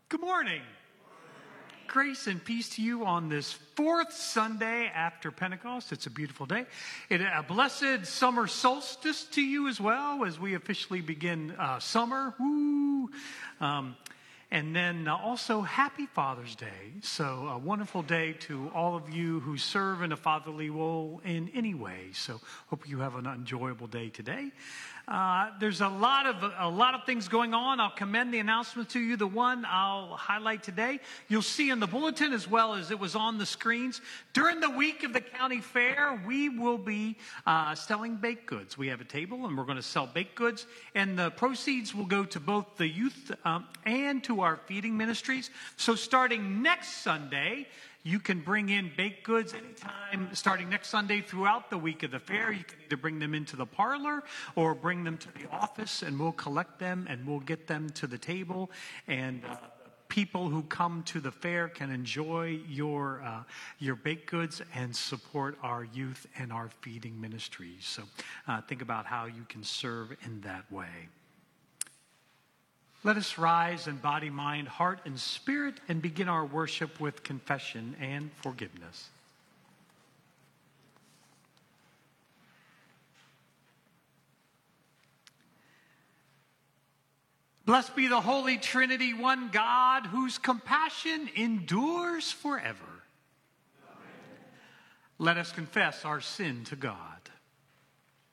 Good morning. Grace and peace to you on this fourth Sunday after Pentecost. It's a beautiful day. A blessed summer solstice to you as well as we officially begin summer. Woo! And then also happy Father's Day. So a wonderful day to all of you who serve in a fatherly role in any way. So hope you have an enjoyable day today. There's a lot of things going on. I'll commend the announcement to you. The one I'll highlight today, you'll see in the bulletin as well as it was on the screens. During the week of the county fair, we will be selling baked goods. We have a table and we're going to sell baked goods, and the proceeds will go to both the youth and to our feeding ministries. So starting next Sunday, you can bring in baked goods anytime, starting next Sunday throughout the week of the fair. You can either bring them into the parlor or bring them to the office, and we'll collect them and we'll get them to the table. And people who come to the fair can enjoy your baked goods and support our youth and our feeding ministries. So think about how you can serve in that way. Let us rise in body, mind, heart, and spirit and begin our worship with confession and forgiveness. Blessed be the Holy Trinity, one God, whose compassion endures forever. Amen. Let us confess our sin to God.